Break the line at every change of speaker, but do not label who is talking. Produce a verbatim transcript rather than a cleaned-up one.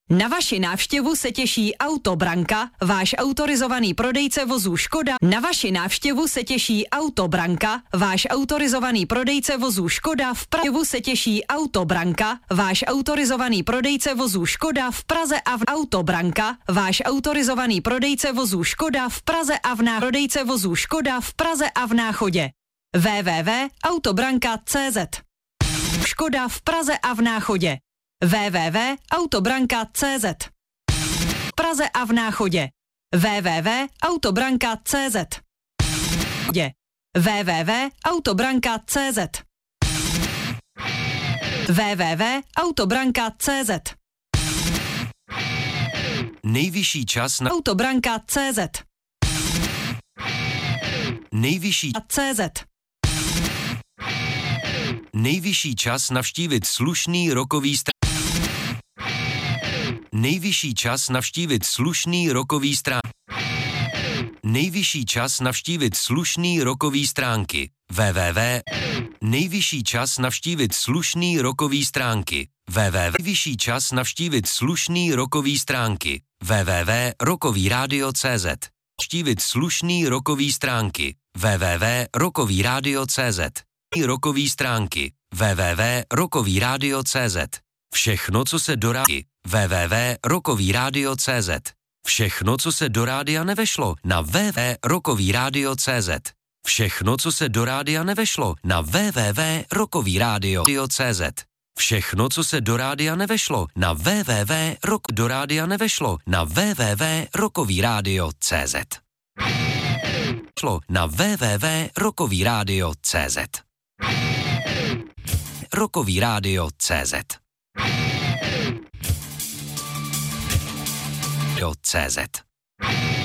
Na vaši návštěvu se těší Autobranka, váš autorizovaný prodejce vozů Škoda. Na vaši návštěvu se těší Autobranka, váš autorizovaný prodejce vozů Škoda v Praze. Se těší Autobranka, váš autorizovaný prodejce vozů Škoda v Praze a v Autobranka, váš autorizovaný prodejce vozů Škoda v Praze a v Náchodě. Prodejce vozů Škoda v Praze a v Náchodě. w w w tečka autobranka tečka c z Škoda v Praze a v Náchodě. w w w tečka autobranka tečka c z V Praze a v Náchodě. w w w tečka autobranka tečka c z w w w tečka autobranka tečka c z w w w tečka autobranka tečka c z
Nejvyšší čas na
autobranka tečka c z
Nejvyšší
C Z
Nejvyšší čas navštívit slušný rokový str... Nejvyšší čas navštívit slušný rokový strán... Nejvyšší čas navštívit slušný rokový stránky. www. Nejvyšší čas navštívit slušný rokový stránky. www. Nejvyšší čas navštívit slušný rokový stránky. www. rokový rádio tečka c z. Navštívit slušný rokový stránky. www. rokový rádio tečka c z. Rokový stránky. www. rokový rádio tečka c z. Všechno, co se do rádia. www. rokový rádio tečka c z. Všechno, co se do rádia nevešlo, na www. rokový rádio tečka c z. Všechno, co se do rádia nevešlo, na www. rokový rádio tečka c z. Všechno, co se do rádia nevešlo, na www. Rok do rádia nevešlo, na www. rokový rádio tečka c z. Šlo na www. rokový rádio tečka c z. rokový rádio tečka c z. C Z.